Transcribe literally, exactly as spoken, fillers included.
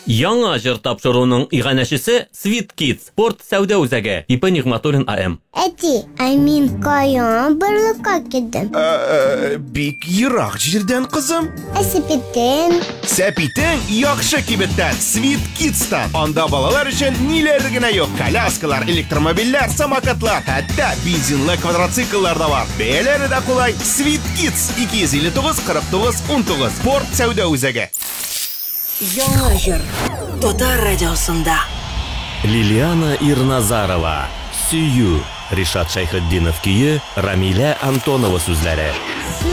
Яңа җыр тапшыруның иганәчесе Sweet Kids спорт сәүдә үзәге. Ипа Нигъматуллин АМ. Әти, ә мин каян барлыкка килдем? Бик ерак җирдән, кызым. Ә сәпитен? Сәпитең яхшы кибеттән, Sweet Kids'тан. Анда балалар өчен ниләр генә юк. Коляскалар, электромобильләр, самокатлар, хәтта бензинлы квадроцикллар да бар. Бәяләре дә кулай. Sweet Kids ике йөз илле тугыз кырык тугыз ун тугыз. Спорт сәүдә үзәге. Яңа җыр Татар радиосында. Лилиана Ирназарова. Сөю. Ришат Шайхетдинов көе, Рамилә Антонова сүзләре.